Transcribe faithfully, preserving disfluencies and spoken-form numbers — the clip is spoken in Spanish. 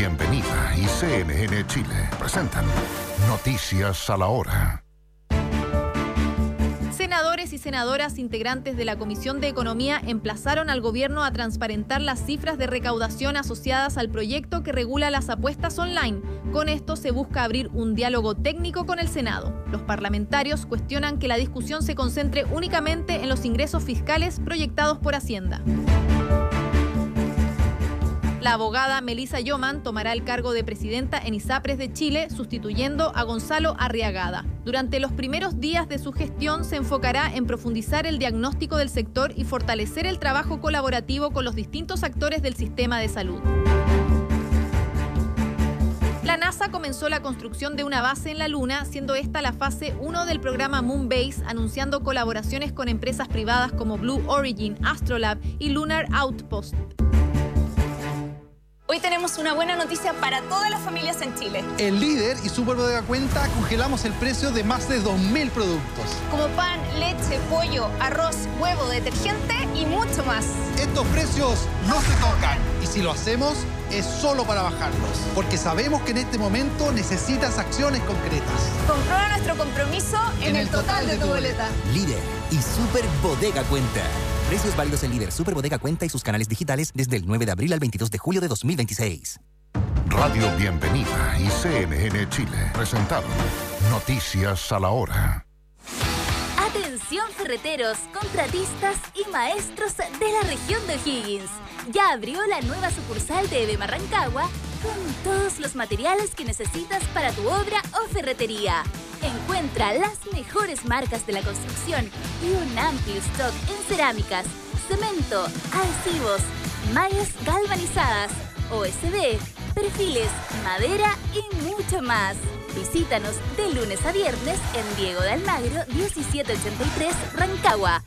Bienvenida y C N N Chile presentan Noticias a la Hora. Senadores y senadoras integrantes de la Comisión de Economía emplazaron al gobierno a transparentar las cifras de recaudación asociadas al proyecto que regula las apuestas online. Con esto se busca abrir un diálogo técnico con el Senado. Los parlamentarios cuestionan que la discusión se concentre únicamente en los ingresos fiscales proyectados por Hacienda. La abogada Melissa Yoman tomará el cargo de presidenta en ISAPRES de Chile, sustituyendo a Gonzalo Arriagada. Durante los primeros días de su gestión se enfocará en profundizar el diagnóstico del sector y fortalecer el trabajo colaborativo con los distintos actores del sistema de salud. La NASA comenzó la construcción de una base en la Luna, siendo esta la fase uno del programa Moonbase, anunciando colaboraciones con empresas privadas como Blue Origin, Astrolab y Lunar Outpost. Hoy tenemos una buena noticia para todas las familias en Chile. En Líder y Super Bodega Cuenta congelamos el precio de más de dos mil productos. Como pan, leche, pollo, arroz, huevo, detergente y mucho más. Estos precios no se tocan. Y si lo hacemos, es solo para bajarlos. Porque sabemos que en este momento necesitas acciones concretas. Comprueba nuestro compromiso en, en el, el total, total de tu boleta. Líder y Super Bodega Cuenta. Precios válidos en Líder, Super Bodega Cuenta y sus canales digitales desde el nueve de abril al veintidós de julio de dos mil veintiséis. Radio Bienvenida y C N N Chile presentaron Noticias a la Hora. Atención ferreteros, contratistas y maestros de la región de O'Higgins. Ya abrió la nueva sucursal de Edema Rancagua con todos los materiales que necesitas para tu obra o ferretería. Encuentra las mejores marcas de la construcción y un amplio stock en cerámicas, cemento, adhesivos, mallas galvanizadas, O S B, perfiles, madera y mucho más. Visítanos de lunes a viernes en Diego de Almagro, diecisiete ochenta y tres, Rancagua.